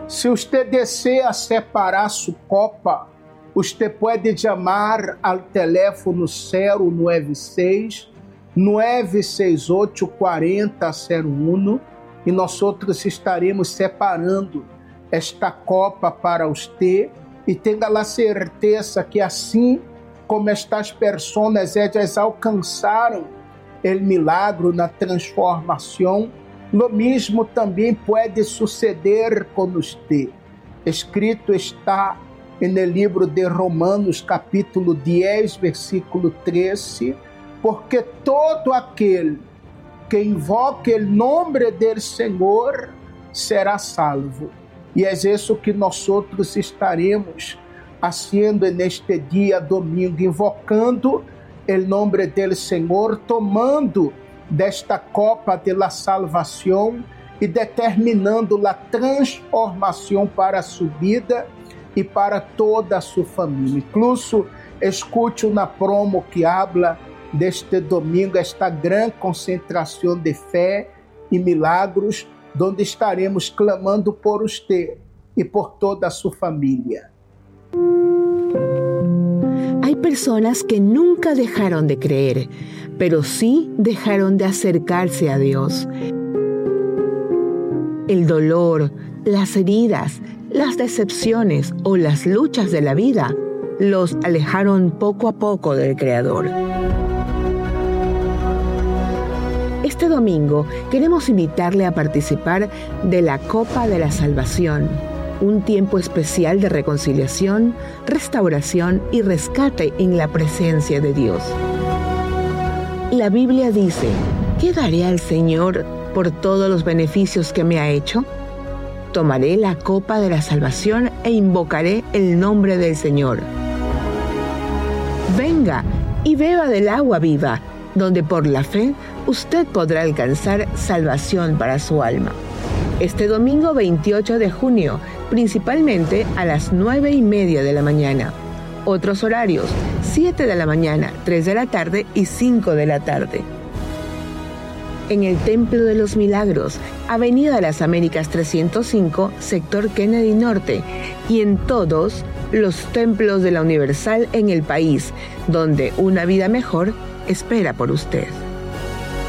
Se usted desea separar sua copa, usted pode chamar ao teléfono 096 968 4001 e nós outros estaremos separando esta copa para você e tenha a certeza que assim como estas pessoas ellas alcançaram o milagre na transformação, lo mesmo também pode suceder com você. Escrito está no livro de Romanos, capítulo 10, versículo 13, porque todo aquele que invoque o nome do Senhor será salvo. E é isso que nós outros estaremos fazendo neste dia domingo, invocando o nome do Senhor, tomando desta copa de la salvação e determinando a transformação para a sua vida e para toda a sua família. Incluso, escute uma promo que habla deste domingo, esta grande concentração de fé e milagros, onde estaremos clamando por você e por toda a sua família. Hay personas que nunca dejaron de creer, pero sí dejaron de acercarse a Dios. El dolor, las heridas, las decepciones o las luchas de la vida los alejaron poco a poco del Creador. Este domingo queremos invitarle a participar de la Copa de la Salvación, un tiempo especial de reconciliación, restauración y rescate en la presencia de Dios. La Biblia dice: ¿qué daré al Señor por todos los beneficios que me ha hecho? Tomaré la copa de la salvación e invocaré el nombre del Señor. Venga y beba del agua viva, donde por la fe usted podrá alcanzar salvación para su alma. Este domingo 28 de junio, principalmente a las 9:30 de la mañana. Otros horarios: 7 de la mañana, 3 de la tarde y 5 de la tarde. En el Templo de los Milagros, Avenida Las Américas 305, sector Kennedy Norte, y en todos los templos de la Universal en el país, donde una vida mejor espera por usted.